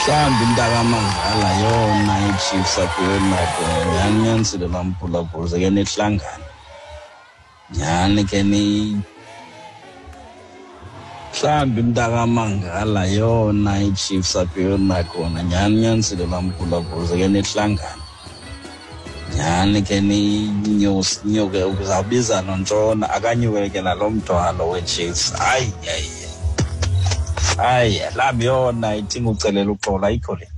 mhlawumbi intakamangala yona ichiefs apho yonako nyhani nyanisile lamphulaphula ke nihlangane nyhani ke mhlawumbi intakamangala yona ichiefs apho yonako nyhani nyanisile lamphulaphula ke nihlangane nyhani ke ninyuke uzawubiza nontshona akanyuke ke nalo mthwalo wechiefs hayi lambi yona idinga ucelela uxola ayikho le